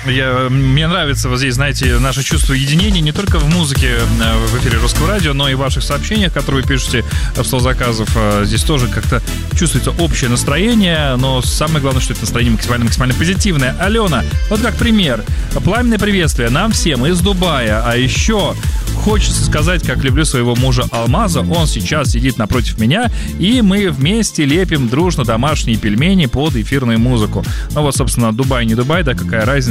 Мне нравится вот здесь, знаете, наше чувство единения не только в музыке в эфире Русского радио, но и в ваших сообщениях, которые вы пишете в стол заказов. Здесь тоже как-то чувствуется общее настроение, но самое главное, что это настроение максимально позитивное. Алена, вот как пример. Пламенное приветствие нам всем из Дубая. А еще хочется сказать, как люблю своего мужа Алмаза. Он сейчас сидит напротив меня, и мы вместе лепим дружно домашние пельмени под эфирную музыку. Ну вот, собственно, Дубай не Дубай, да, какая разница.